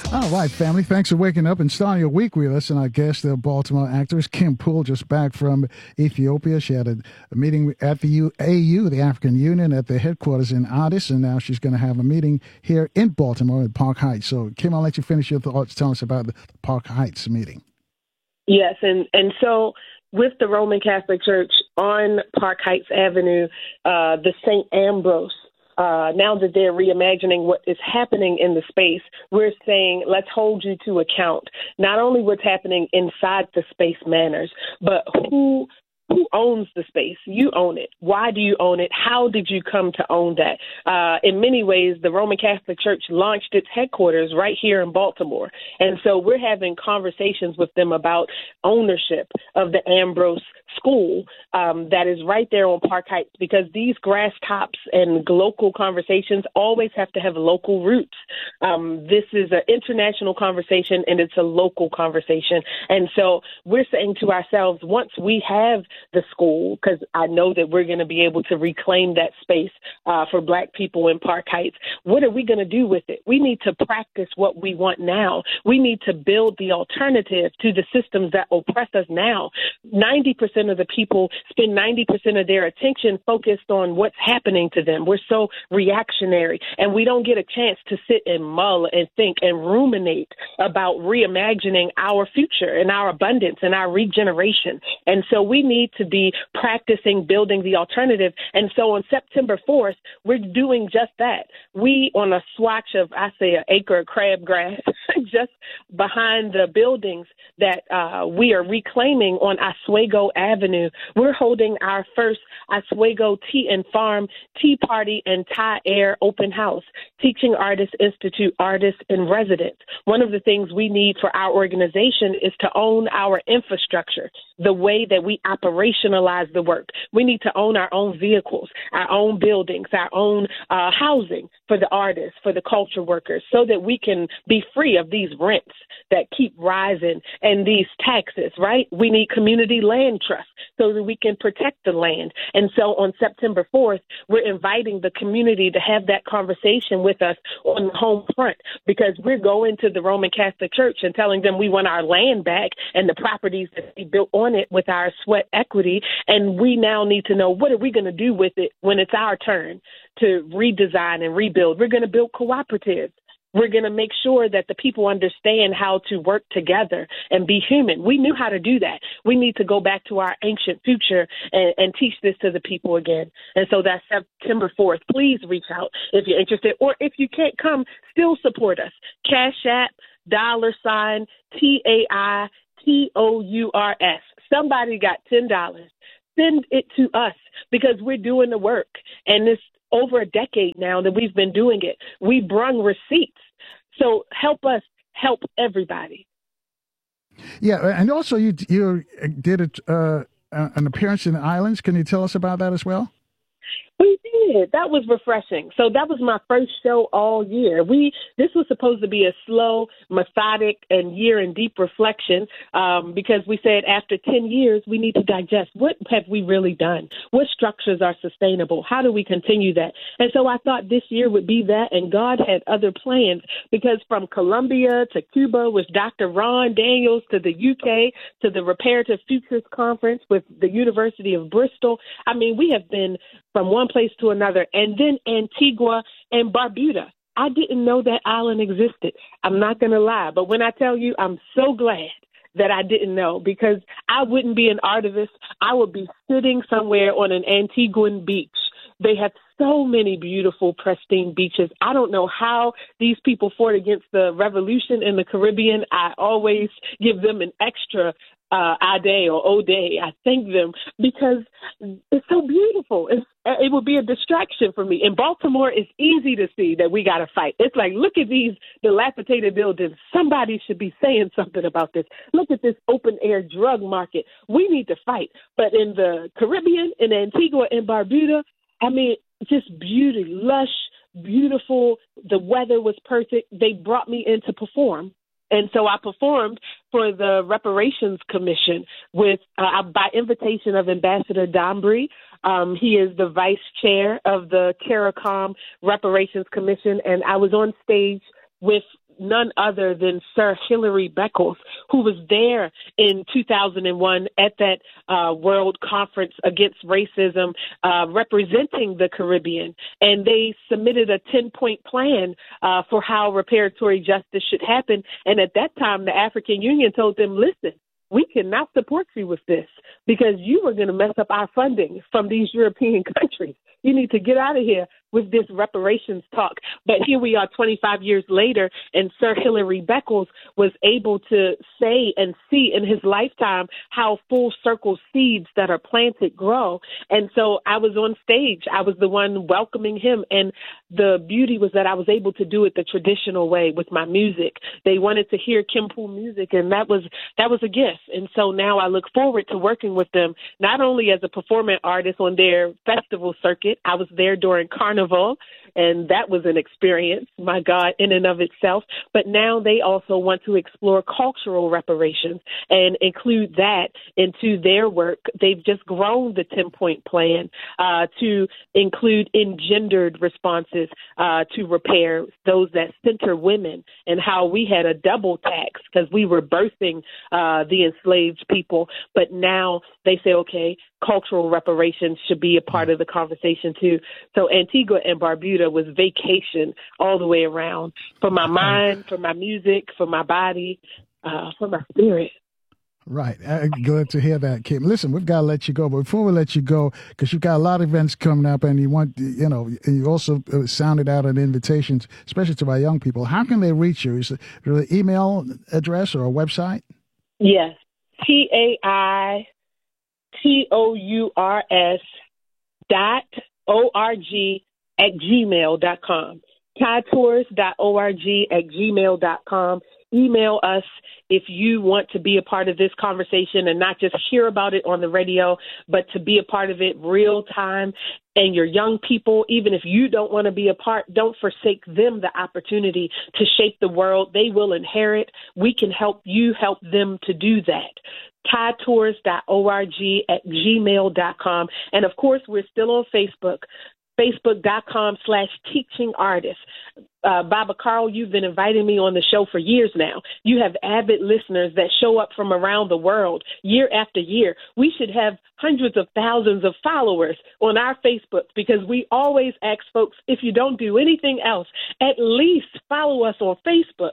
All right, family. Thanks for waking up and starting your week with us. And our guest, the Baltimore actress Kim Poole, just back from Ethiopia. She had a meeting at the AU, the African Union, at the headquarters in Addis, and now she's going to have a meeting here in Baltimore at Park Heights. So, Kim, I'll let you finish your thoughts. Tell us about the Park Heights meeting. Yes, and so with the Roman Catholic Church on Park Heights Avenue, the St. Ambrose, now that they're reimagining what is happening in the space, we're saying, let's hold you to account. Not only what's happening inside the space matters, but who owns the space? You own it. Why do you own it? How did you come to own that? In many ways, the Roman Catholic Church launched its headquarters right here in Baltimore. And so we're having conversations with them about ownership of the Ambrose School that is right there on Park Heights, because these grass tops and local conversations always have to have local roots. This is an international conversation and it's a local conversation. And so we're saying to ourselves, once we have the school, because I know that we're going to be able to reclaim that space for Black people in Park Heights, what are we going to do with it? We need to practice what we want now. We need to build the alternative to the systems that oppress us now. 90% of the people spend 90% of their attention focused on what's happening to them. We're so reactionary, and we don't get a chance to sit and mull and think and ruminate about reimagining our future and our abundance and our regeneration. And so we need to be practicing building the alternative. And so on September 4th, we're doing just that. We, on a swatch of, I say, an acre of crabgrass, just behind the buildings that we are reclaiming on Oswego Avenue, we're holding our first Oswego Tea and Farm Tea Party and Thai Air Open House, Teaching Artists Institute artists in residence. One of the things we need for our organization is to own our infrastructure, the way that we operationalize the work. We need to own our own vehicles, our own buildings, our own housing for the artists, for the culture workers, so that we can be free of these rents that keep rising and these taxes, right? We need community land trust so that we can protect the land. And so on September 4th, we're inviting the community to have that conversation with us on the home front, because we're going to the Roman Catholic Church and telling them we want our land back and the properties that we built on it with our sweat equity. And we now need to know, what are we going to do with it when it's our turn to redesign and rebuild? We're going to build cooperatives. We're going to make sure that the people understand how to work together and be human. We knew how to do that. We need to go back to our ancient future and teach this to the people again. And so that's September 4th. Please reach out if you're interested, or if you can't come, still support us. Cash App, $TAITOURS. Somebody got $10. Send it to us, because we're doing the work. And it's over a decade now that we've been doing it. We brung receipts. So help us help everybody. Yeah, and also you did an appearance in the islands. Can you tell us about that as well? We did. That was refreshing. So that was my first show all year. This was supposed to be a slow, methodic, and year in deep reflection, because we said after 10 years, we need to digest. What have we really done? What structures are sustainable? How do we continue that? And so I thought this year would be that, and God had other plans, because from Colombia to Cuba with Dr. Ron Daniels, to the UK, to the Reparative Futures Conference with the University of Bristol, I mean, we have been from one place to another, and then Antigua and Barbuda. I didn't know that island existed. I'm not going to lie, but when I tell you, I'm so glad that I didn't know, because I wouldn't be an artivist. I would be sitting somewhere on an Antiguan beach. They have so many beautiful, pristine beaches. I don't know how these people fought against the revolution in the Caribbean. I always give them an extra Ade or Ode. I thank them, because it's so beautiful. It would be a distraction for me. In Baltimore, it's easy to see that we got to fight. It's like, look at these dilapidated buildings. Somebody should be saying something about this. Look at this open air drug market. We need to fight. But in the Caribbean, in Antigua and Barbuda, I mean, just beauty, lush, beautiful. The weather was perfect. They brought me in to perform. And so I performed for the Reparations Commission with by invitation of Ambassador Dombrey. He is the vice chair of the CARICOM Reparations Commission, and I was on stage with none other than Sir Hilary Beckles, who was there in 2001 at that World Conference Against Racism, representing the Caribbean. And they submitted a 10-point plan for how reparatory justice should happen. And at that time, the African Union told them, listen, we cannot support you with this because you are going to mess up our funding from these European countries. You need to get out of here with this reparations talk. But here we are 25 years later, and Sir Hilary Beckles was able to say and see in his lifetime how full circle seeds that are planted grow. And so I was on stage. I was the one welcoming him. And the beauty was that I was able to do it the traditional way with my music. They wanted to hear Kim Poole music, and that was a gift. And so now I look forward to working with them, not only as a performing artist on their festival circuit. I was there during Carnival, and that was an experience, my God, in and of itself. But now they also want to explore cultural reparations and include that into their work. They've just grown the 10-point plan to include engendered responses to repair those that center women, and how we had a double tax because we were birthing the enslaved people. But now they say, okay, cultural reparations should be a part of the conversation too. So Antigua and Barbuda was vacation all the way around, for my mind, for my music, for my body, for my spirit. Right. Glad to hear that, Kim. Listen, we've got to let you go. But before we let you go, because you've got a lot of events coming up, and you want, you also sounded out an invitation, especially to our young people. How can they reach you? Is there an email address or a website? Yes. TAITOURS.org@gmail.com. TaiTours.org@gmail.com. Email us if you want to be a part of this conversation and not just hear about it on the radio, but to be a part of it real time. And your young people, even if you don't want to be a part, don't forsake them the opportunity to shape the world they will inherit. We can help you help them to do that. TaiTours.org@gmail.com. And of course, we're still on Facebook. Facebook.com/teaching artist. Baba Carl, you've been inviting me on the show for years now. You have avid listeners that show up from around the world year after year. We should have hundreds of thousands of followers on our Facebook, because we always ask folks, if you don't do anything else, at least follow us on Facebook.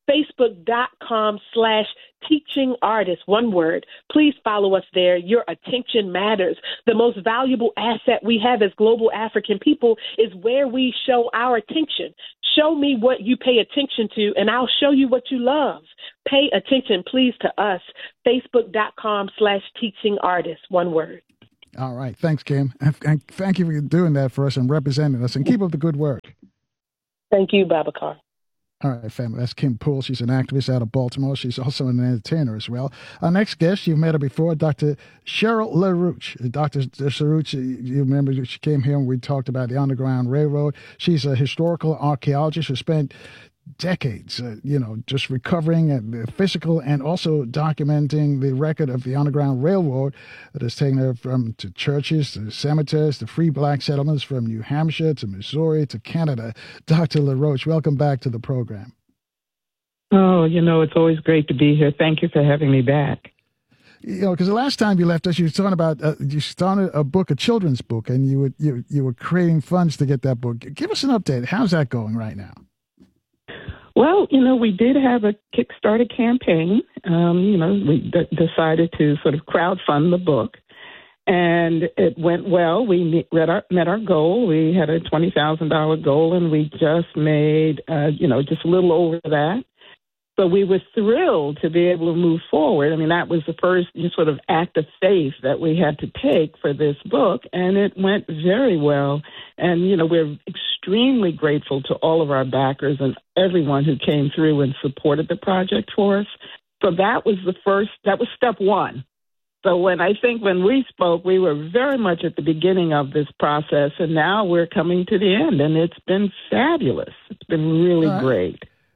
Facebook.com/teaching artist, one word. Please follow us there. Your attention matters. The most valuable asset we have as global African people is where we show our attention. Show me what you pay attention to, and I'll show you what you love. Pay attention, please, to us. Facebook.com/teaching artist, one word. All right. Thanks, Kim. And thank you for doing that for us and representing us, and keep up the good work. Thank you, Babacar. All right, family. That's Kim Poole. She's an activist out of Baltimore. She's also an entertainer as well. Our next guest, you've met her before, Dr. Cheryl LaRouche. Dr. LaRouche, you remember she came here and we talked about the Underground Railroad. She's a historical archaeologist who spent decades, just recovering the physical and also documenting the record of the Underground Railroad that has taken her to churches, to cemeteries, to free black settlements from New Hampshire to Missouri to Canada. Dr. LaRouche, welcome back to the program. Oh, it's always great to be here. Thank you for having me back. Because the last time you left us, you were talking about you started a book, a children's book, and you were creating funds to get that book. Give us an update. How's that going right now? Well, we did have a Kickstarter campaign. We decided to sort of crowdfund the book, and it went well. We met our goal. We had a $20,000 goal, and we just made, just a little over that. So we were thrilled to be able to move forward. I mean, that was the first sort of act of faith that we had to take for this book, and it went very well. And, we're extremely grateful to all of our backers and everyone who came through and supported the project for us. So that was step one. So when we spoke, we were very much at the beginning of this process, and now we're coming to the end, and it's been fabulous. It's been really great.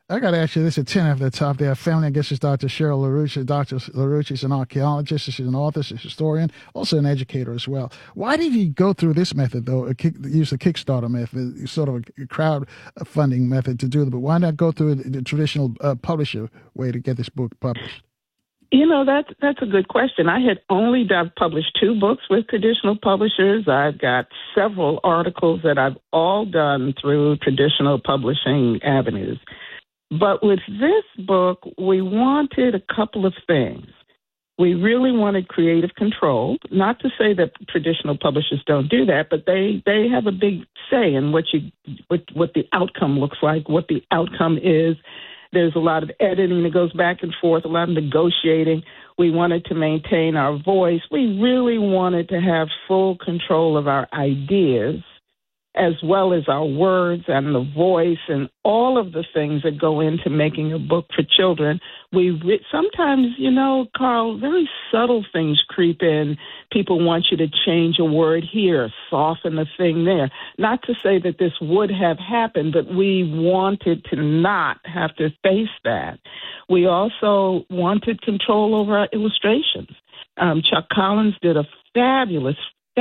I got to ask you this at 10 after the top there. Family, I guess, is Dr. Cheryl LaRouche. Dr. LaRouche is an archaeologist. She's an author, she's a historian, also an educator as well. Why did you go through this method, though, use the Kickstarter method, sort of a crowdfunding method to do it? But why not go through the traditional publisher way to get this book published? You know, that's a good question. I had only published 2 books with traditional publishers. I've got several articles that I've all done through traditional publishing avenues. But with this book, we wanted a couple of things. We really wanted creative control. Not to say that traditional publishers don't do that, but they have a big say in what the outcome looks like, what the outcome is. There's a lot of editing that goes back and forth, a lot of negotiating. We wanted to maintain our voice. We really wanted to have full control of our ideas, as well as our words and the voice and all of the things that go into making a book for children. Sometimes, you know, Carl, very subtle things creep in. People want you to change a word here, soften a thing there. Not to say that this would have happened, but we wanted to not have to face that. We also wanted control over our illustrations. Chuck Collins did a fabulous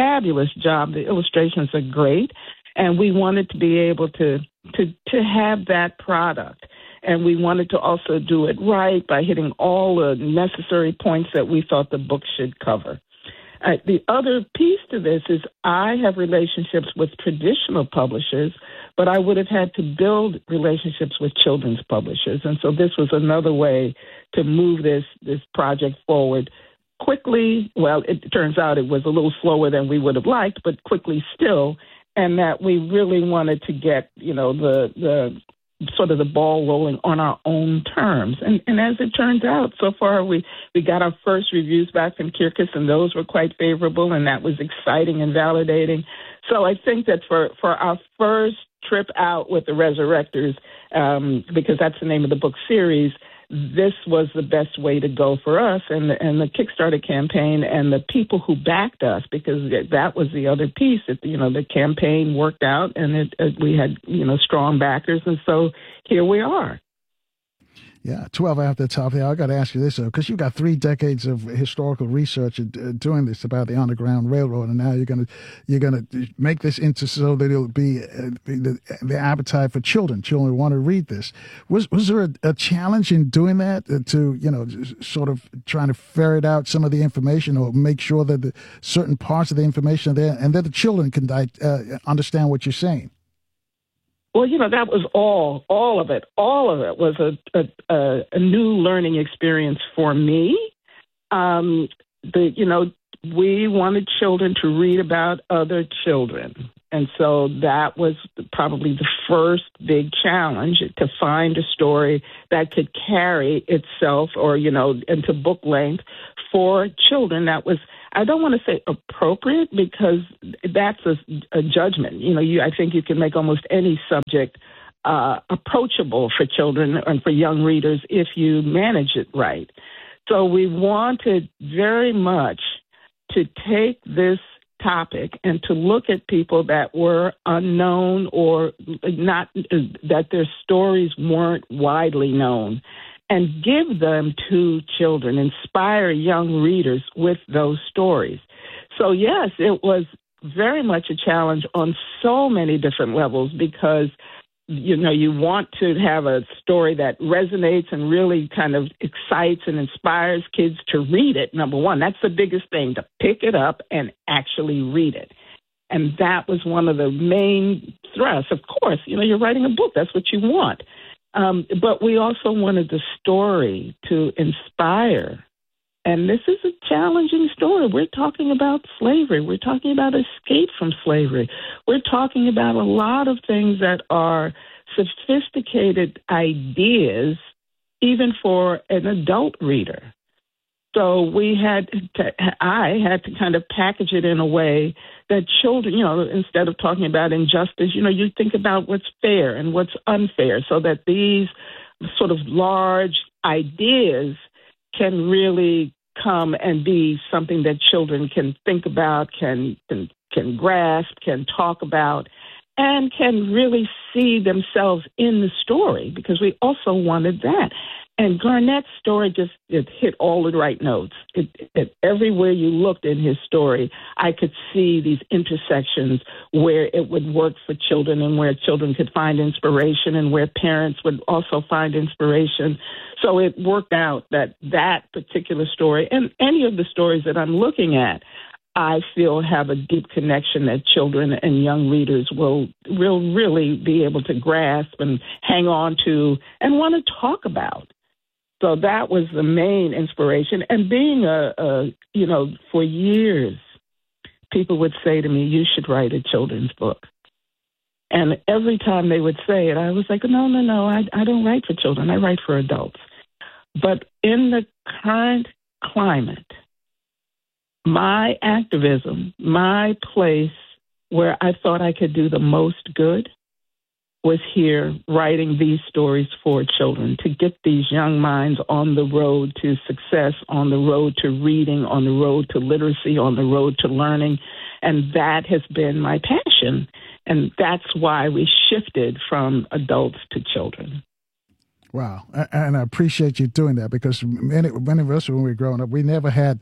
job. The illustrations are great. And we wanted to be able to have that product. And we wanted to also do it right by hitting all the necessary points that we thought the book should cover. The other piece to this is I have relationships with traditional publishers, but I would have had to build relationships with children's publishers. And so this was another way to move this project forward quickly. Well, it turns out it was a little slower than we would have liked, but quickly still. And that we really wanted to get, you know, the sort of the ball rolling on our own terms. And as it turns out, so far we got our first reviews back from Kirkus, and those were quite favorable, and that was exciting and validating. So I think that for our first trip out with the Resurrectors, because that's the name of the book series, this was the best way to go for us and the Kickstarter campaign and the people who backed us, because that was the other piece. That, you know, the campaign worked out and we had, you know, strong backers. And so here we are. Yeah, 12 after the top there. I got to ask you this, because you've got 3 decades of historical research doing this about the Underground Railroad, and now you're gonna make this into so that it'll be the appetite for children. Children want to read this. Was there a challenge in doing that to, you know, sort of trying to ferret out some of the information or make sure that the certain parts of the information are there and that the children can understand what you're saying? Well, you know, that was all of it. All of it was a new learning experience for me. We wanted children to read about other children. And so that was probably the first big challenge, to find a story that could carry itself or, you know, into book length for children that was, I don't want to say appropriate, because that's a judgment. You know, I think you can make almost any subject approachable for children and for young readers if you manage it right. So we wanted very much to take this topic and to look at people that were unknown or not, that their stories weren't widely known, and give them to children, inspire young readers with those stories. So yes, it was very much a challenge on so many different levels, because, you know, you want to have a story that resonates and really kind of excites and inspires kids to read it. Number one, that's the biggest thing, to pick it up and actually read it. And that was one of the main thrusts. Of course, you know, you're writing a book. That's what you want. But we also wanted the story to inspire. And this is a challenging story. We're talking about slavery. We're talking about escape from slavery. We're talking about a lot of things that are sophisticated ideas, even for an adult reader. So I had to kind of package it in a way that children, you know, instead of talking about injustice, you know, you think about what's fair and what's unfair, so that these sort of large ideas can really come and be something that children can think about, can grasp, can talk about. and can really see themselves in the story, because we also wanted that. And Garnett's story it hit all the right notes. It everywhere you looked in his story, I could see these intersections where it would work for children and where children could find inspiration and where parents would also find inspiration. So it worked out that particular story and any of the stories that I'm looking at, I feel have a deep connection that children and young readers will really be able to grasp and hang on to and want to talk about. So that was the main inspiration. And being for years, people would say to me, you should write a children's book. And every time they would say it, I was like, no, I don't write for children. I write for adults. But in the current climate, my activism, my place where I thought I could do the most good was here writing these stories for children, to get these young minds on the road to success, on the road to reading, on the road to literacy, on the road to learning. And that has been my passion. And that's why we shifted from adults to children. Wow. And I appreciate you doing that, because many of us, when we were growing up, we never had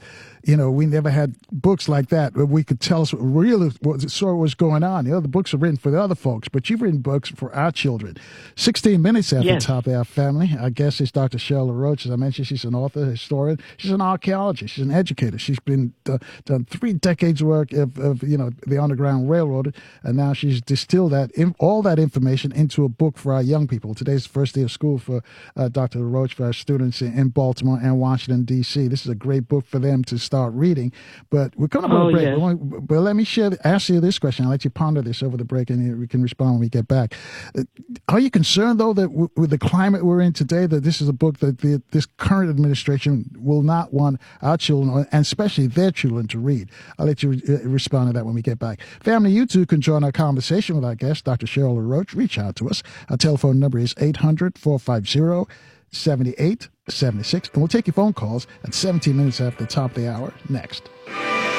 books like that where we could tell us really what was going on. The other books are written for the other folks, but you've written books for our children. 16 Minutes at the top of our family. Our guest is Dr. Cheryl LaRoche. As I mentioned, she's an author, historian. She's an archaeologist. She's an educator. She's been done 3 decades work of the Underground Railroad, and now she's distilled all that information into a book for our young people. Today's the first day of school for Dr. LaRoche, for our students in Baltimore and Washington, D.C. This is a great book for them to start reading. But we're coming up on a break. Yeah. But let me ask you this question. I'll let you ponder this over the break, and we can respond when we get back. Are you concerned, though, that with the climate we're in today, that this is a book that this current administration will not want our children, and especially their children, to read? I'll let you respond to that when we get back. Family, you too can join our conversation with our guest, Dr. Cheryl LaRoche. Reach out to us. Our telephone number is 800-450-7876, and we'll take your phone calls at 17 minutes after the top of the hour next.